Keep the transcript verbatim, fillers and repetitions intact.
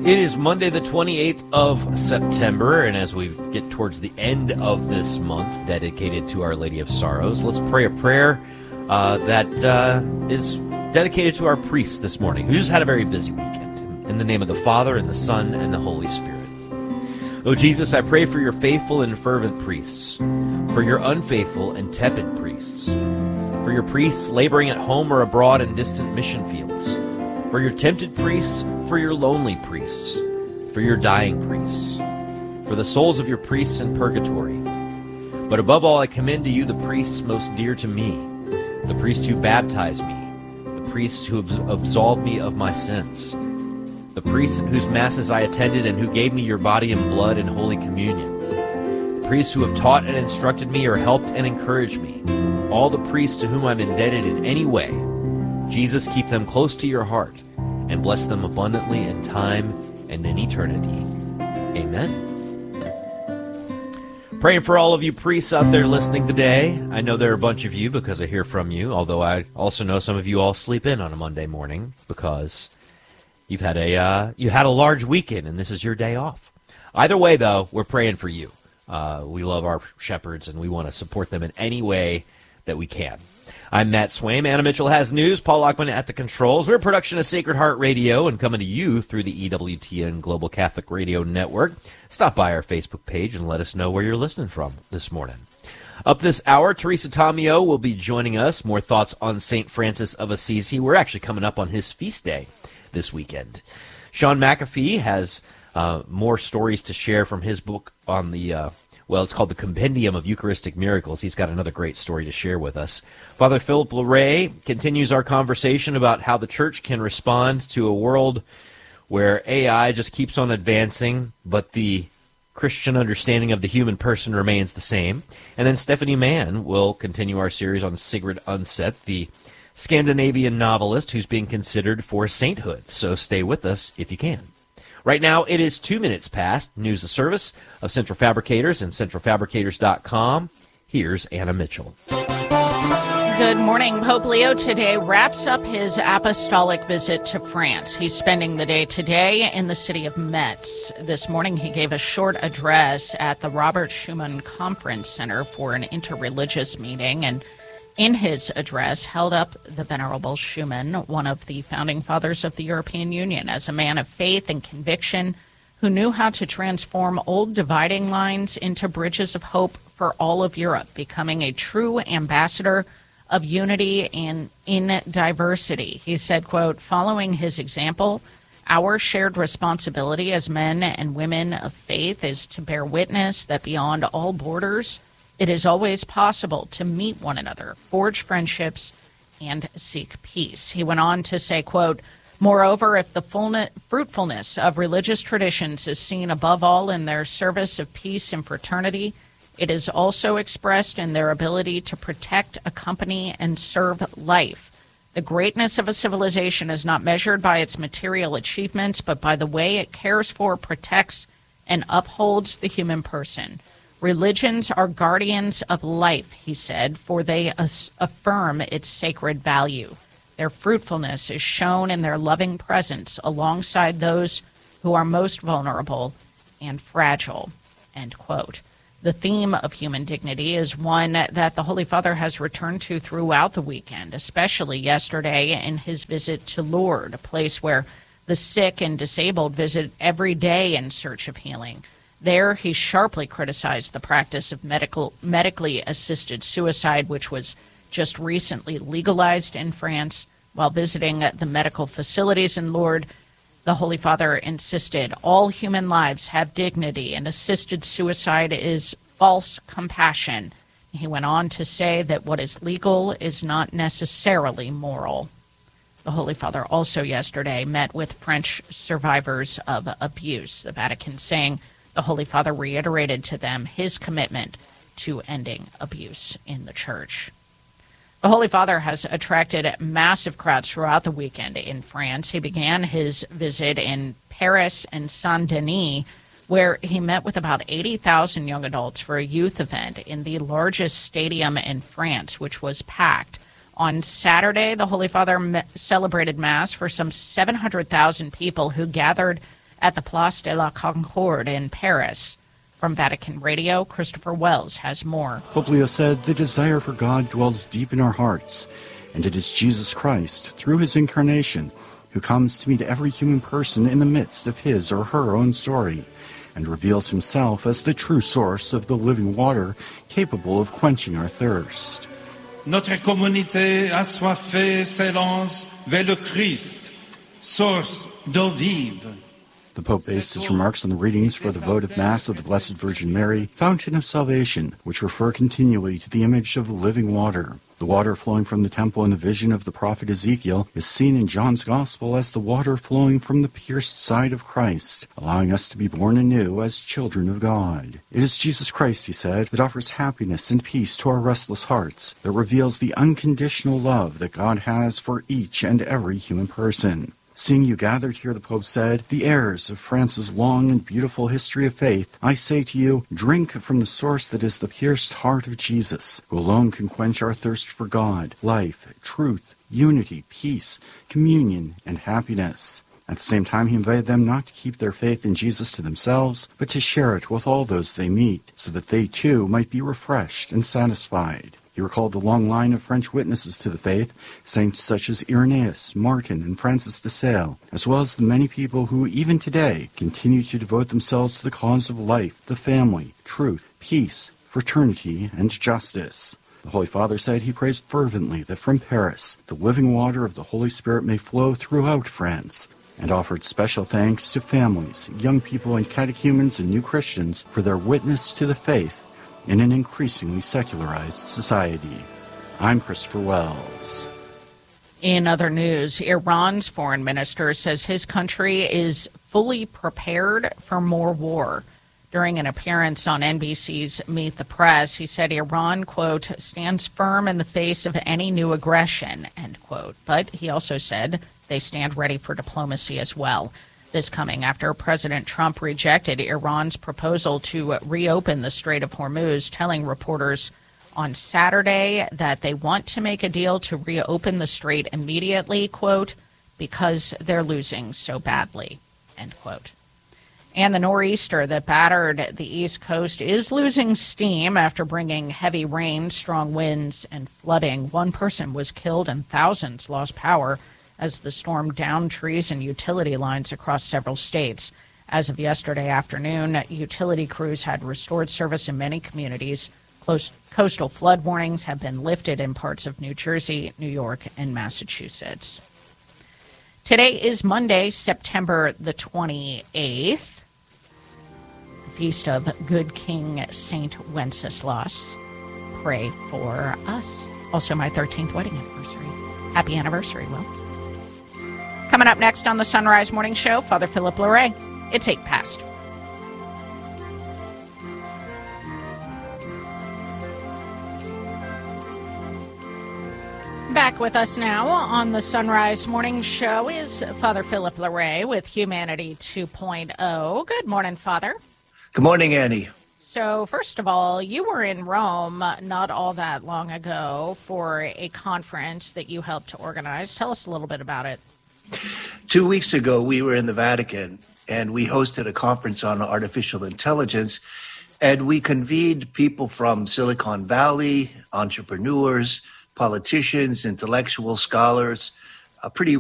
It is Monday, the twenty-eighth of September, and as we get towards the end of this month dedicated to Our Lady of Sorrows, let's pray a prayer uh, that uh, is dedicated to our priests this morning, who just had a very busy weekend. In the name of the Father, and the Son, and the Holy Spirit. O Jesus, I pray for your faithful and fervent priests, for your unfaithful and tepid priests, for your priests laboring at home or abroad in distant mission fields, for your tempted priests, for your lonely priests, for your dying priests, for the souls of your priests in purgatory. But above all, I commend to you the priests most dear to me, the priests who baptized me, the priests who absolved me of my sins, the priests in whose masses I attended and who gave me your body and blood in Holy Communion, the priests who have taught and instructed me or helped and encouraged me, all the priests to whom I'm indebted in any way. Jesus, keep them close to your heart and bless them abundantly in time and in eternity. Amen. Praying for all of you priests out there listening today. I know there are a bunch of you because I hear from you, although I also know some of you all sleep in on a Monday morning because you've had a uh, you had a large weekend and this is your day off. Either way, though, we're praying for you. Uh, we love our shepherds and we want to support them in any way that we can. I'm Matt Swaim. Anna Mitchell has news. Paul Lockman at the controls. We're a production of Sacred Heart Radio and coming to you through the E W T N Global Catholic Radio Network. Stop by our Facebook page and let us know where you're listening from this morning. Up this hour, Teresa Tomeo will be joining us. More thoughts on Saint Francis of Assisi. We're actually coming up on his feast day this weekend. Sean McAfee has uh, more stories to share from his book on the uh, Well, it's called The Compendium of Eucharistic Miracles. He's got another great story to share with us. Father Philip Larray continues our conversation about how the church can respond to a world where A I just keeps on advancing, but the Christian understanding of the human person remains the same. And then Stephanie Mann will continue our series on Sigrid Undset, the Scandinavian novelist who's being considered for sainthood. So stay with us if you can. Right now, it is two minutes past news of service of Central Fabricators and central fabricators dot com. Here's Anna Mitchell. Good morning. Pope Leo today wraps up his apostolic visit to France. He's spending the day today in the city of Metz. This morning, he gave a short address at the Robert Schuman Conference Center for an interreligious meeting, and in his address, held up the Venerable Schuman, one of the founding fathers of the European Union, as a man of faith and conviction who knew how to transform old dividing lines into bridges of hope for all of Europe, becoming a true ambassador of unity and in diversity. He said, quote, following his example, our shared responsibility as men and women of faith is to bear witness that beyond all borders, it is always possible to meet one another, forge friendships, and seek peace. He went on to say, quote, moreover, if the fullness, fruitfulness of religious traditions is seen above all in their service of peace and fraternity, it is also expressed in their ability to protect, accompany, and serve life. The greatness of a civilization is not measured by its material achievements, but by the way it cares for, protects, and upholds the human person. Religions are guardians of life, he said, for they as- affirm its sacred value. Their fruitfulness is shown in their loving presence alongside those who are most vulnerable and fragile, end quote. The theme of human dignity is one that the Holy Father has returned to throughout the weekend, especially yesterday in his visit to Lourdes, a place where the sick and disabled visit every day in search of healing. There, he sharply criticized the practice of medical, medically assisted suicide, which was just recently legalized in France. While visiting the medical facilities in Lourdes, the Holy Father insisted all human lives have dignity and assisted suicide is false compassion. He went on to say that what is legal is not necessarily moral. The Holy Father also yesterday met with French survivors of abuse, the Vatican saying the Holy Father reiterated to them his commitment to ending abuse in the Church. The Holy Father has attracted massive crowds throughout the weekend in France. He began his visit in Paris and Saint-Denis, where he met with about eighty thousand young adults for a youth event in the largest stadium in France, which was packed. On Saturday, the Holy Father me- celebrated Mass for some seven hundred thousand people who gathered at the Place de la Concorde in Paris. From Vatican Radio, Christopher Wells has more. Pope Leo said, "The desire for God dwells deep in our hearts, and it is Jesus Christ, through his incarnation, who comes to meet every human person in the midst of his or her own story, and reveals himself as the true source of the living water capable of quenching our thirst." Notre communauté assoiffée s'élance vers le Christ, source d'eau vive. The Pope based his remarks on the readings for the votive Mass of the Blessed Virgin Mary, Fountain of Salvation, which refer continually to the image of the living water. The water flowing from the temple in the vision of the prophet Ezekiel is seen in John's Gospel as the water flowing from the pierced side of Christ, allowing us to be born anew as children of God. It is Jesus Christ, he said, that offers happiness and peace to our restless hearts, that reveals the unconditional love that God has for each and every human person. Seeing you gathered here, the Pope said, the heirs of France's long and beautiful history of faith, I say to you, drink from the source that is the pierced heart of Jesus, who alone can quench our thirst for God, life, truth, unity, peace, communion, and happiness. At the same time, he invited them not to keep their faith in Jesus to themselves, but to share it with all those they meet, so that they too might be refreshed and satisfied. He recalled the long line of French witnesses to the faith, saints such as Irenaeus, Martin, and Francis de Sales, as well as the many people who, even today, continue to devote themselves to the cause of life, the family, truth, peace, fraternity, and justice. The Holy Father said he prays fervently that from Paris, the living water of the Holy Spirit may flow throughout France, and offered special thanks to families, young people, and catechumens and new Christians for their witness to the faith in an increasingly secularized society. I'm Christopher Wells. In other news, Iran's foreign minister says his country is fully prepared for more war. During an appearance on N B C's Meet the Press, he said Iran, quote, stands firm in the face of any new aggression, end quote. But he also said they stand ready for diplomacy as well. This coming after President Trump rejected Iran's proposal to reopen the Strait of Hormuz, telling reporters on Saturday that they want to make a deal to reopen the strait immediately, quote, because they're losing so badly, end quote. And the nor'easter that battered the East Coast is losing steam after bringing heavy rain, strong winds, and flooding. One person was killed and thousands lost power as the storm downed trees and utility lines across several states. As of yesterday afternoon, utility crews had restored service in many communities. Close, coastal flood warnings have been lifted in parts of New Jersey, New York, and Massachusetts. Today is Monday, September the twenty-eighth, the feast of Good King Saint Wenceslas. Pray for us. Also my thirteenth wedding anniversary. Happy anniversary, Will. Coming up next on the Sunrise Morning Show, Father Philip Larray. It's eight past. Back with us now on the Sunrise Morning Show is Father Philip Larray with Humanity two point oh. Good morning, Father. Good morning, Annie. So, first of all, you were in Rome not all that long ago for a conference that you helped to organize. Tell us a little bit about it. Two weeks ago, we were in the Vatican, and we hosted a conference on artificial intelligence, and we convened people from Silicon Valley, entrepreneurs, politicians, intellectual scholars, a pretty